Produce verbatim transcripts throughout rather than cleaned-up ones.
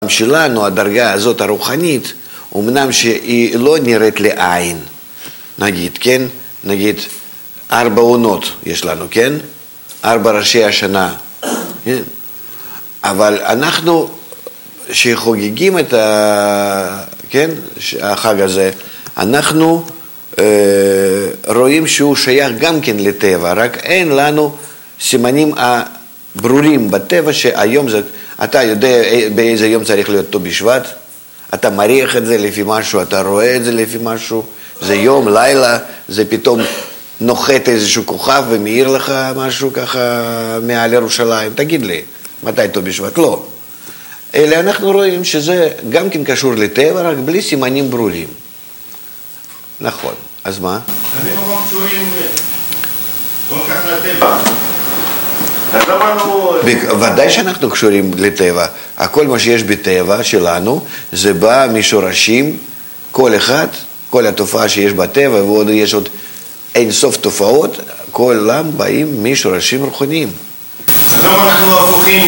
שלנו, הדרגה הזאת הרוחנית, אמנם שהיא לא נראית לעין, נגיד, כן? נגיד, ארבע עונות יש לנו, כן? ארבע ראשי השנה, כן? אבל אנחנו שחוגגים את ה... כן? החג הזה, אנחנו אה, רואים שהוא שייך גם כן לטבע, רק אין לנו סימנים הברורים בטבע שהיום זה... אתה יודע באיזה יום צריך להיות ט"ו בשבט? אתה מריח את זה לפי משהו, אתה רואה את זה לפי משהו, זה יום, לילה, זה פתאום נוחת איזשהו כוכב ומאיר לך משהו ככה מעל ירושלים. תגיד לי, מתי ט"ו בשבט? לא. אלא אנחנו רואים שזה גם כן קשור לטבע, רק בלי סימנים ברורים. נכון. אז מה? אני מקום קשורים כל כך לטבע. אז למה לא... ודאי שאנחנו קשורים לטבע. הכל מה שיש בטבע שלנו, זה בא משורשים, כל אחד, כל התופעה שיש בטבע, ועוד יש עוד אין סוף תופעות, כל עולם באים משורשים רוחניים. אז למה אנחנו הפוכים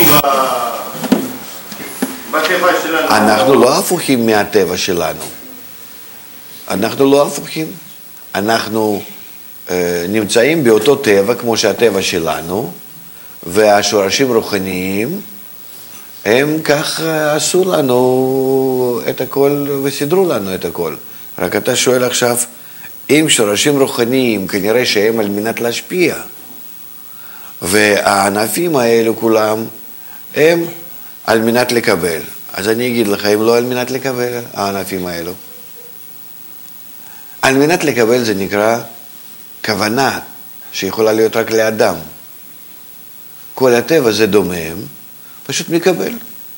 בטבע שלנו? אנחנו לא הפוכים מהטבע שלנו. אנחנו לא הפוכים. אנחנו אה, נמצאים באותו טבע כמו שהטבע שלנו, והשורשים רוחניים, הם כך עשו לנו את הכל וסידרו לנו את הכל. רק אתה שואל עכשיו, אם שורשים רוחניים, כנראה שהם על מנת להשפיע, והענפים האלו כולם, הם על מנת לקבל. אז אני אגיד לך, הם לא על מנת לקבל, הענפים האלו. על מנת לקבל זה נקרא כוונה, שיכולה להיות רק לאדם. כל הטבע זה דומם, פשוט מקבל.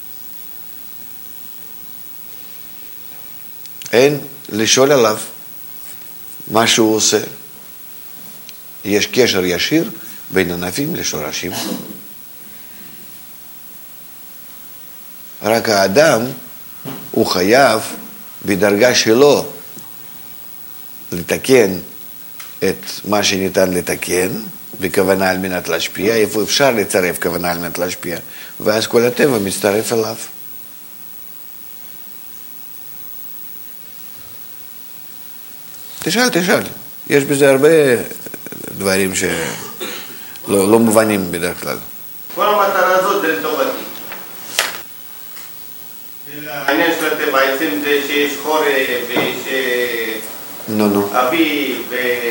אין לשאול עליו מה שהוא עושה. יש קשר ישיר בין ענפים לשורשים. רק האדם הוא חייב בדרגה שלו לתקן את מה שניתן לתקן, בכוונה על מנת להשפיע, איפה אפשר לצרף כוונה על מנת להשפיע, ואז כל הטבע מצטרף אליו. תשאל, תשאל. יש בזה הרבה דברים שלא לא מובנים בדרך כלל. כל המטרה הזאת זה לטובתי. העניין של הטבע, בעצם זה שיש חורף ויש נו, נו. אביב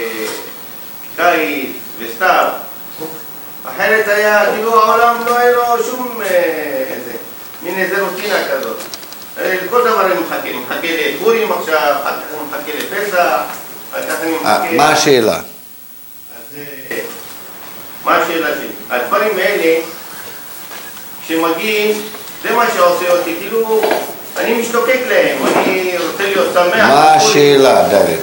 וקיץ וסתיו. אחרת היה, כאילו העולם לא היה לו שום איזה, מין איזה רוטינה כזאת. כל דבר אני מחכה, אני מחכה לפורים עכשיו, אחר כך אני מחכה לפסח, אחר כך אני מחכה... מה השאלה? אז מה השאלה שלי? הדברים האלה, כשמגיעים, זה מה שעושה אותי, כאילו, אני משתוקק להם, אני רוצה להיות שמח. מה השאלה, דוד?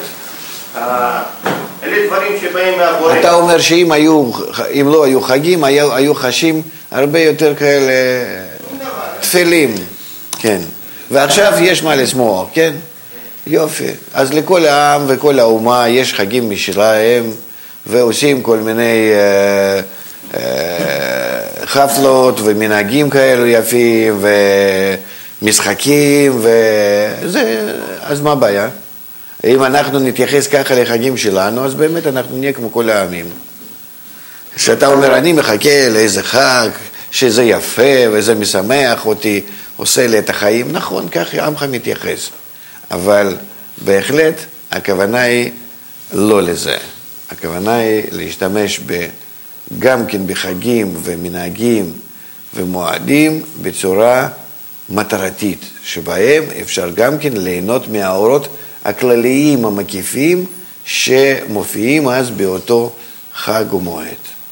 אלה דברים שבאים מהבורא. אתה אומר שאם היו, אם לא היו חגים, היו, היו חשים הרבה יותר כאלה תפלים, כן. ועכשיו יש מה לשמוח, כן? יופי. אז לכל העם וכל האומה יש חגים משלהם, ועושים כל מיני אה, אה, חפלות ומנהגים כאלו יפים, ומשחקים, וזה, אז מה הבעיה? אם אנחנו נתייחס ככה לחגים שלנו, אז באמת אנחנו נהיה כמו כל העמים. שאתה אומר, אני מחכה לאיזה חג, שזה יפה וזה משמח אותי, עושה לי את החיים. נכון, ככה עמך מתייחס. אבל בהחלט הכוונה היא לא לזה. הכוונה היא להשתמש ב, גם כן בחגים ומנהגים ומועדים בצורה מטרתית, שבהם אפשר גם כן ליהנות מהאורות הכלליים המקיפים שמופיעים אז באותו חג ומועד.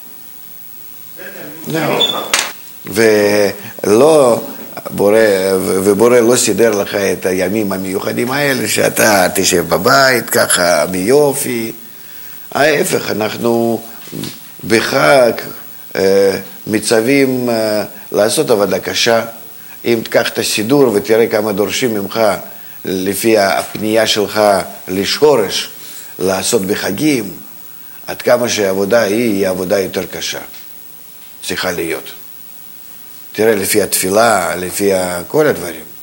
ולא, בורא, ובורא לא סידר לך את הימים המיוחדים האלה שאתה תשב בבית ככה ביופי. ההפך, אנחנו בחג מצווים לעשות עבודה קשה. אם תקח את הסידור ותראה כמה דורשים ממך לפי הפנייה שלך לשורש לעשות בחגים, עד כמה שהעבודה היא, היא עבודה יותר קשה. צריכה להיות. תראה, לפי התפילה, לפי כל הדברים.